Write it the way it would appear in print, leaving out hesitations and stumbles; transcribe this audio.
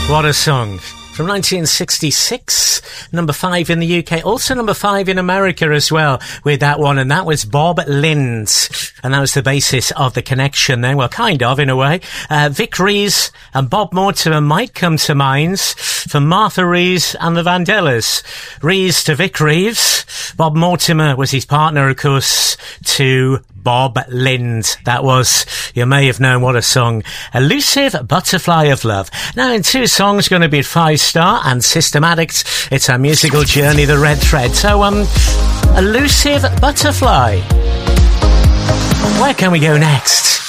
What a song. From 1966, number 5 in the UK, also number 5 in America as well with that one, and that was Bob Lind. And that was the basis of the connection then, well, kind of, in a way. Vic Rees and Bob Mortimer might come to mind for Martha Rees and the Vandellas. Rees to Vic Reeves. Bob Mortimer was his partner, of course, to Bob Lind. That was, you may have known, what a song. Elusive Butterfly of Love. Now, in 2 songs, going to be 5-star and Systematic. It's our musical journey, the red thread. So, Elusive Butterfly. Where can we go next?